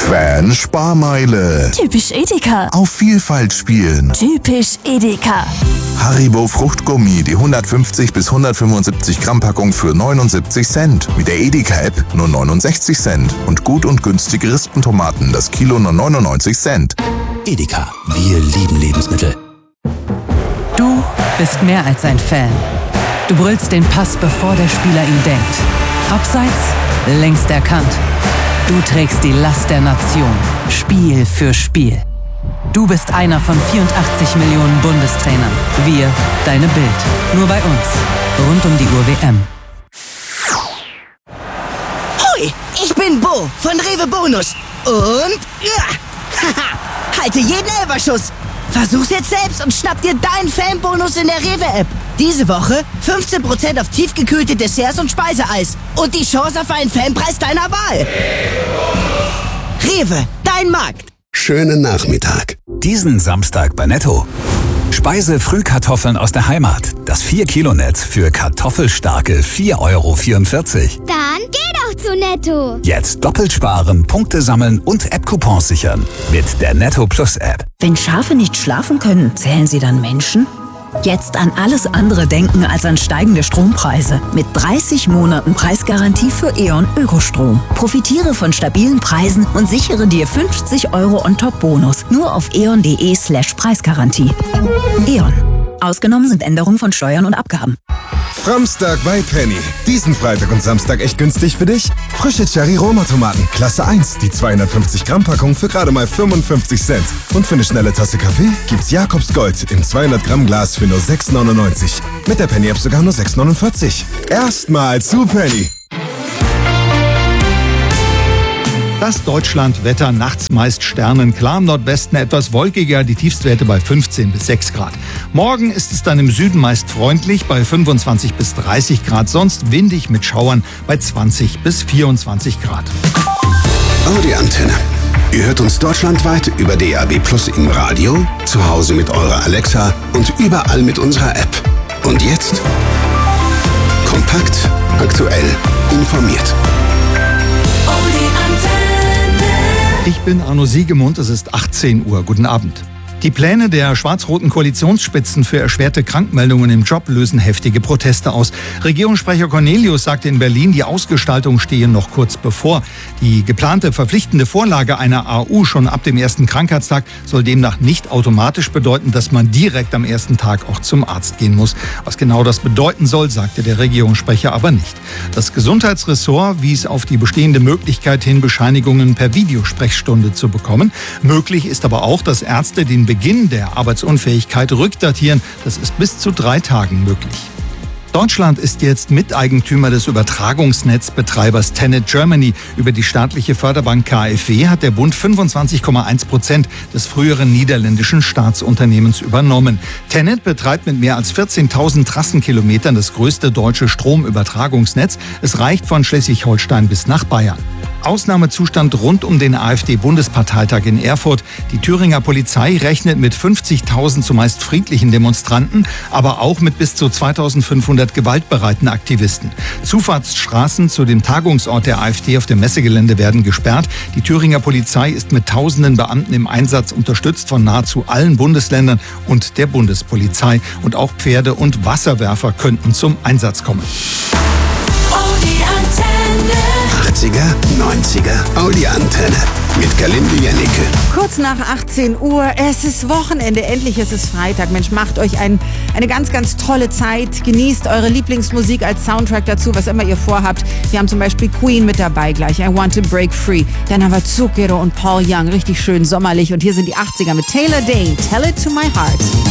Fan-Sparmeile. Typisch Edeka. Auf Vielfalt spielen. Typisch Edeka. Haribo Fruchtgummi, die 150 bis 175 Gramm Packung für 79 Cent. Mit der Edeka-App nur 69 Cent. Und gut und günstige Rispentomaten, das Kilo nur 99 Cent. Edeka, wir lieben Lebensmittel. Du bist mehr als ein Fan. Du brüllst den Pass, bevor der Spieler ihn denkt. Abseits, längst erkannt. Du trägst die Last der Nation, Spiel für Spiel. Du bist einer von 84 Millionen Bundestrainern. Wir, deine Bild. Nur bei uns. Rund um die Uhr WM. Hoi, ich bin Bo von Rewe Bonus. Und halte jeden Elferschuss. Versuch's jetzt selbst und schnapp dir deinen Fanbonus in der Rewe-App. Diese Woche 15% auf tiefgekühlte Desserts und Speiseeis. Und die Chance auf einen Fanpreis deiner Wahl. Rewe, dein Markt. Schönen Nachmittag. Diesen Samstag bei Netto. Speise-Frühkartoffeln aus der Heimat. Das 4-Kilo-Netz für kartoffelstarke 4,44 €. Dann geh doch zu Netto. Jetzt doppelt sparen, Punkte sammeln und App-Coupons sichern. Mit der Netto Plus App. Wenn Schafe nicht schlafen können, zählen sie dann Menschen? Jetzt an alles andere denken als an steigende Strompreise. Mit 30 Monaten Preisgarantie für E.ON Ökostrom. Profitiere von stabilen Preisen und sichere dir 50 € On-Top-Bonus. Nur auf eon.de/Preisgarantie. E.ON. Ausgenommen sind Änderungen von Steuern und Abgaben. Framstag bei Penny. Diesen Freitag und Samstag echt günstig für dich? Frische Cherry-Roma-Tomaten, Klasse 1, die 250 Gramm Packung für gerade mal 55 Cent. Und für eine schnelle Tasse Kaffee gibt's Jakobs Gold im 200 Gramm Glas für nur 6,99. Mit der Penny-App sogar nur 6,49. Erstmal zu Penny. Das Deutschlandwetter, nachts meist sternenklar, im Nordwesten etwas wolkiger, die Tiefstwerte bei 15 bis 6 Grad. Morgen ist es dann im Süden meist freundlich bei 25 bis 30 Grad, sonst windig mit Schauern bei 20 bis 24 Grad. Audi Antenne. Ihr hört uns deutschlandweit über DAB+ im Radio, zu Hause mit eurer Alexa und überall mit unserer App. Und jetzt? Kompakt, aktuell, informiert. Ich bin Arno Siegemund, es ist 18 Uhr. Guten Abend. Die Pläne der schwarz-roten Koalitionsspitzen für erschwerte Krankmeldungen im Job lösen heftige Proteste aus. Regierungssprecher Cornelius sagte in Berlin, die Ausgestaltung stehe noch kurz bevor. Die geplante verpflichtende Vorlage einer AU schon ab dem ersten Krankheitstag soll demnach nicht automatisch bedeuten, dass man direkt am ersten Tag auch zum Arzt gehen muss. Was genau das bedeuten soll, sagte der Regierungssprecher aber nicht. Das Gesundheitsressort wies auf die bestehende Möglichkeit hin, Bescheinigungen per Videosprechstunde zu bekommen. Möglich ist aber auch, dass Ärzte den Beginn der Arbeitsunfähigkeit rückdatieren. Das ist bis zu 3 Tagen möglich. Deutschland ist jetzt Miteigentümer des Übertragungsnetzbetreibers Tenet Germany. Über die staatliche Förderbank KfW hat der Bund 25,1% des früheren niederländischen Staatsunternehmens übernommen. Tenet betreibt mit mehr als 14.000 Trassenkilometern das größte deutsche Stromübertragungsnetz. Es reicht von Schleswig-Holstein bis nach Bayern. Ausnahmezustand rund um den AfD-Bundesparteitag in Erfurt. Die Thüringer Polizei rechnet mit 50.000 zumeist friedlichen Demonstranten, aber auch mit bis zu 2.500 gewaltbereiten Aktivisten. Zufahrtsstraßen zu dem Tagungsort der AfD auf dem Messegelände werden gesperrt. Die Thüringer Polizei ist mit tausenden Beamten im Einsatz, unterstützt von nahezu allen Bundesländern und der Bundespolizei. Und auch Pferde und Wasserwerfer könnten zum Einsatz kommen. Die Antenne. 80er, 90er, Audi Antenne. Mit Kalindi Janneke. Kurz nach 18 Uhr, es ist Wochenende, endlich ist es Freitag. Mensch, macht euch eine ganz, ganz tolle Zeit. Genießt eure Lieblingsmusik als Soundtrack dazu, was immer ihr vorhabt. Wir haben zum Beispiel Queen mit dabei gleich, I Want to Break Free. Dann haben wir Zucchero und Paul Young, richtig schön sommerlich. Und hier sind die 80er mit Taylor Dayne, Tell It to My Heart.